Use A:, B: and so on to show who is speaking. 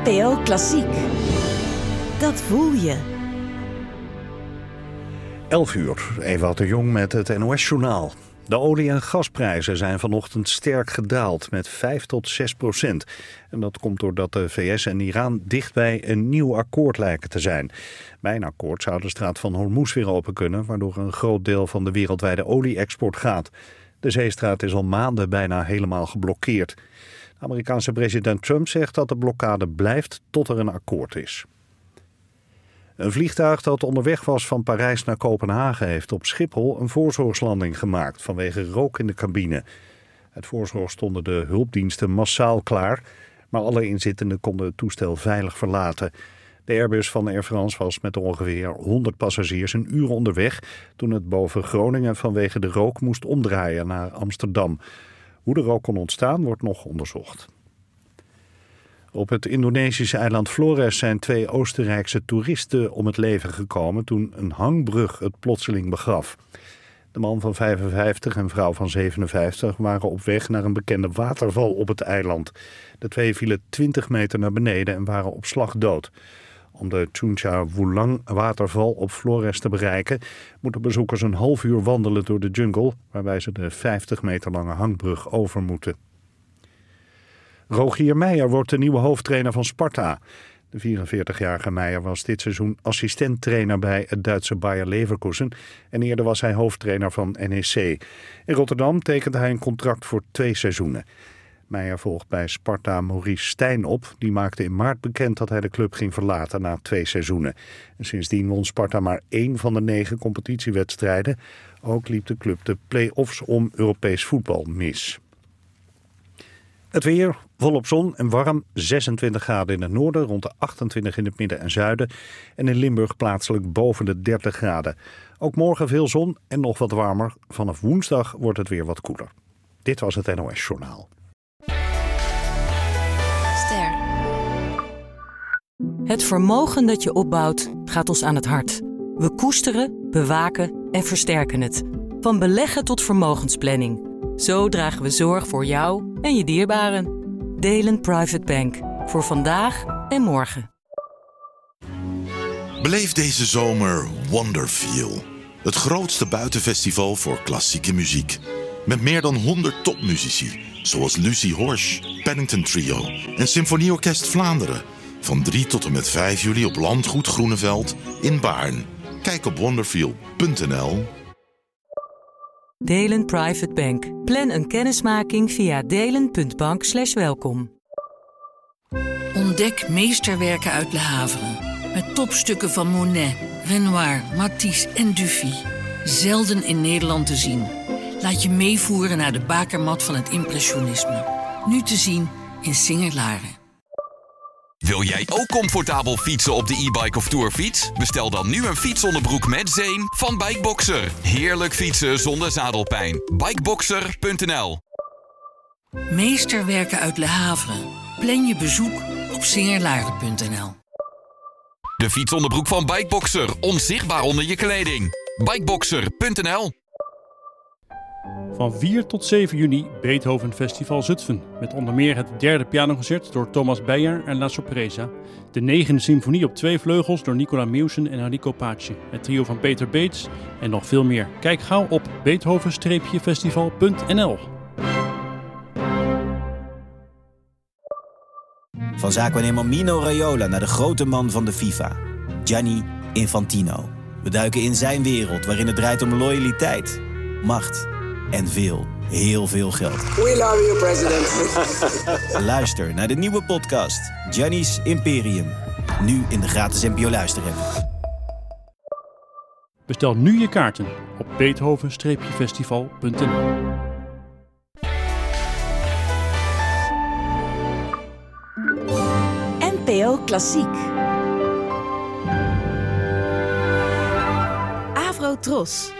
A: NPO Klassiek. Dat voel je.
B: 11 uur, Ewout de Jong met het NOS-journaal. De olie- en gasprijzen zijn vanochtend sterk gedaald met 5-6%. En dat komt doordat de VS en Iran dichtbij een nieuw akkoord lijken te zijn. Bij een akkoord zou de straat van Hormuz weer open kunnen, waardoor een groot deel van de wereldwijde olie-export gaat. De zeestraat is al maanden bijna helemaal geblokkeerd. De Amerikaanse president Trump zegt dat de blokkade blijft tot er een akkoord is. Een vliegtuig dat onderweg was van Parijs naar Kopenhagen heeft op Schiphol een voorzorgslanding gemaakt vanwege rook in de cabine. Uit voorzorg stonden de hulpdiensten massaal klaar, maar alle inzittenden konden het toestel veilig verlaten. De Airbus van Air France was met ongeveer 100 passagiers een uur onderweg toen het boven Groningen vanwege de rook moest omdraaien naar Amsterdam. Hoe de rook kon ontstaan wordt nog onderzocht. Op het Indonesische eiland Flores zijn 2 Oostenrijkse toeristen om het leven gekomen toen een hangbrug het plotseling begaf. De man van 55 en vrouw van 57 waren op weg naar een bekende waterval op het eiland. De 2 vielen 20 meter naar beneden en waren op slag dood. Om de Chuncha Wulang waterval op Flores te bereiken moeten bezoekers een half uur wandelen door de jungle, waarbij ze de 50 meter lange hangbrug over moeten. Rogier Meijer wordt de nieuwe hoofdtrainer van Sparta. De 44-jarige Meijer was dit seizoen assistenttrainer bij het Duitse Bayer Leverkusen en eerder was hij hoofdtrainer van NEC. In Rotterdam tekende hij een contract voor 2 seizoenen. Meijer volgt bij Sparta Maurice Stijn op. Die maakte in maart bekend dat hij de club ging verlaten na 2 seizoenen. En sindsdien won Sparta maar 1 van de 9 competitiewedstrijden. Ook liep de club de play-offs om Europees voetbal mis. Het weer, volop zon en warm, 26 graden in het noorden, rond de 28 in het midden en zuiden. En in Limburg plaatselijk boven de 30 graden. Ook morgen veel zon en nog wat warmer. Vanaf woensdag wordt het weer wat koeler. Dit was het NOS Journaal.
A: Ster.
C: Het vermogen dat je opbouwt gaat ons aan het hart. We koesteren, bewaken en versterken het. Van beleggen tot vermogensplanning. Zo dragen we zorg voor jou en je dierbaren. Delen Private Bank. Voor vandaag en morgen.
D: Beleef deze zomer Wonderfeel. Het grootste buitenfestival voor klassieke muziek. Met meer dan 100 topmuzici. Zoals Lucie Horsch, Paddington Trio en Symfonieorkest Vlaanderen. Van 3 tot en met 5 juli op Landgoed Groeneveld in Baarn. Kijk op wonderfeel.nl.
C: Delen Private Bank. Plan een kennismaking via delen.bank/welkom.
E: Ontdek meesterwerken uit Le Havre. Met topstukken van Monet, Renoir, Matisse en Dufy. Zelden in Nederland te zien. Laat je meevoeren naar de bakermat van het impressionisme. Nu te zien in Singer-Laren.
F: Wil jij ook comfortabel fietsen op de e-bike of tourfiets? Bestel dan nu een fietsonderbroek met zeem van Bikeboxer. Heerlijk fietsen zonder zadelpijn. Bikeboxer.nl.
E: Meesterwerken uit Le Havre. Plan je bezoek op singerlaren.nl.
F: De fietsonderbroek van Bikeboxer. Onzichtbaar onder je kleding. Bikeboxer.nl.
G: Van 4 tot 7 juni Beethoven Festival Zutphen. Met onder meer het 3e pianoconcert door Thomas Beyer en La Sorpresa. De 9e symfonie op 2 vleugels door Nicola Meusen en Enrico Pace. Het trio van Peter Beets en nog veel meer. Kijk gauw op beethoven-festival.nl.
H: Van zaakwaarnemer Mino Raiola naar de grote man van de FIFA, Gianni Infantino. We duiken in zijn wereld waarin het draait om loyaliteit, macht en heel veel geld.
I: We love you, president.
H: Luister naar de nieuwe podcast Gianni's Imperium. Nu in de gratis NPO Luister-app.
G: Bestel nu je kaarten op beethoven-festival.nl.
A: NPO Klassiek. Avro Tros.